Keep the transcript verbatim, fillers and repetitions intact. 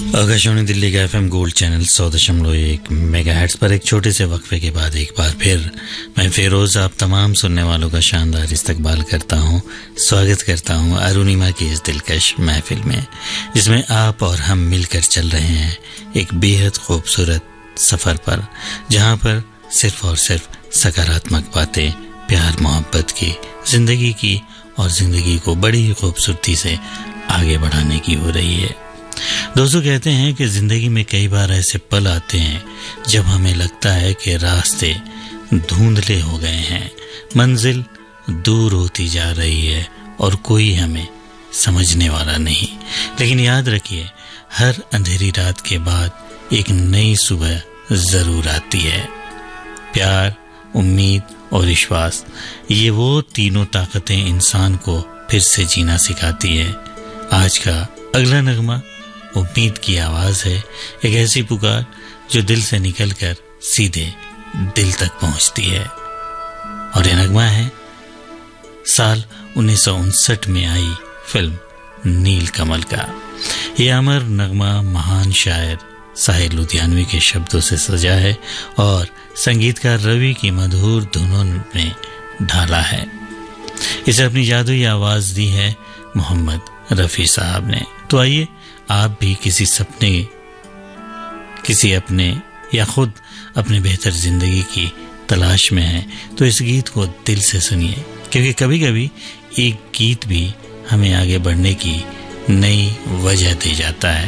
आकाशवाणी दिल्ली का FM gold channel सौ दशमलव एक मेगाहर्ट्ज पर एक छोटे से वक्फे के बाद एक बार फिर मैं फिरोज आप तमाम सुनने वालों का शानदार इस्तकबाल करता हूं, स्वागत करता हूं अरुणिमा की इस दिलकश महफिल में, जिसमें आप और हम मिलकर चल रहे हैं एक बेहद खूबसूरत सफर पर, जहां पर सिर्फ और सिर्फ सकारात्मक बातें, प्यार मोहब्बत की, जिंदगी की और जिंदगी को बड़ी खूबसूरती से आगे बढ़ाने की हो रही है। दोस्तों, कहते हैं कि जिंदगी में कई बार ऐसे पल आते हैं जब हमें लगता है कि रास्ते धुंधले हो गए हैं, मंजिल दूर होती जा रही है और कोई हमें समझने वाला नहीं। लेकिन याद रखिए, हर अंधेरी रात के बाद एक नई सुबह जरूर आती है। प्यार, उम्मीद और विश्वास, ये वो तीनों ताकतें इंसान को फिर से जीना सिखाती है। आज का अगला नगमा उम्मीद की आवाज है, एक ऐसी पुकार जो दिल से निकलकर सीधे दिल तक पहुंचती है। और यह नगमा है साल उन्नीस सौ उनसठ में आई फिल्म नील कमल का। यह अमर नगमा महान शायर साहिर लुधियानवी के शब्दों से सजा है और संगीतकार रवि की मधुर धुनों में ढाला है। इसे अपनी जादुई आवाज दी है मोहम्मद रफी साहब ने। तो आइए आप भी किसी सपने, किसी अपने या खुद अपने बेहतर जिंदगी की तलाश में हैं तो इस गीत को दिल से सुनिए, क्योंकि कभी कभी एक गीत भी हमें आगे बढ़ने की नई वजह दे जाता है।